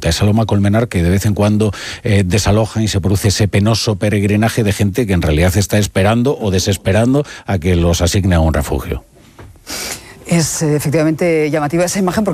Alta, esa loma Colmenar que de vez en cuando desalojan y se produce ese penoso peregrinaje de gente que en realidad está esperando o desesperando a que los asigne a un refugio. Es efectivamente llamativa esa imagen porque